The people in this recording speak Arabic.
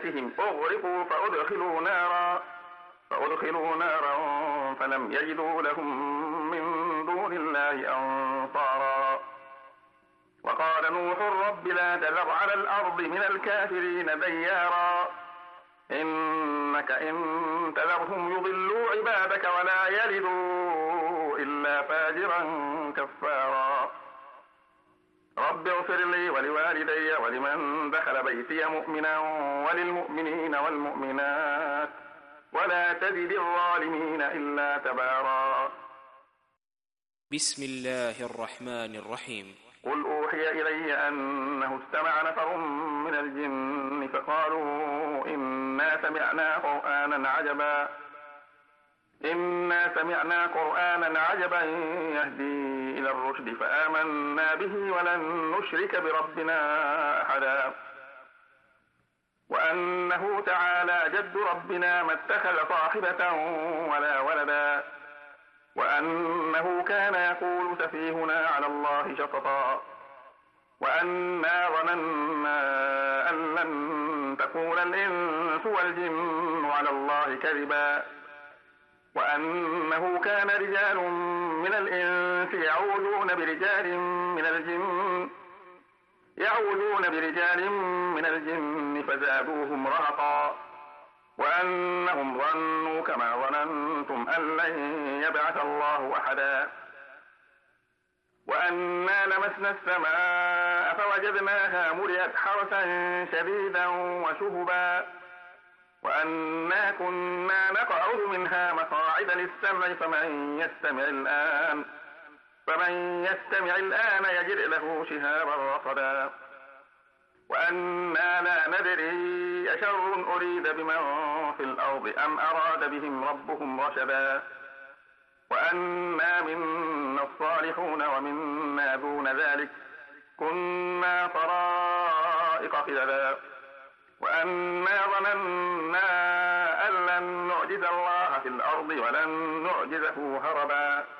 ذريتهم أغرقوا فأدخلوا نارا فلم يجدوا لهم من دون الله أنصارا. وقال نوح رب لا تذر على الأرض من الكافرين ديارا إنك إن تذرهم يضلوا عبادك ولا يلدوا إلا فاجرا كفارا. رب اغفر لي ولوالدي ولمن دخل بيتي مؤمنا وللمؤمنين والمؤمنات ولا تزد الظالمين إلا تبارا. بسم الله الرحمن الرحيم. قل أوحي إلي أنه استمع نفر من الجن فقالوا إنا سمعنا قرآنا عجبا يهدي إلى الرشد فآمنا به ولن نشرك بربنا أحدا. وأنه تعالى جد ربنا ما اتخذ صاحبة ولا ولدا وأنه كان يقول سفيهنا على الله شططا وأنا ظننا أن لن تكون الإنس والجن على الله كذبا وأنه كان رجال من الإنس يعوذون برجال من الجن فزادوهم رهقا وأنهم ظنوا كما ظننتم أن لن يبعث الله أحدا. وأنا لمسنا السماء فوجدناها ملئت حرسا شديدا وشهبا وأنا كنا نقعد منها مقاعد للسمع فمن يستمع الآن يجد له شهابا رصدا. وأنا لا ندري أشر أريد بمن في الأرض أم أراد بهم ربهم رشدا. وأنا منا الصالحون ومنا دون ذلك كنا طرائق قددا وأنا ظننا أن لن نعجز الله في الأرض ولن نعجزه هربا.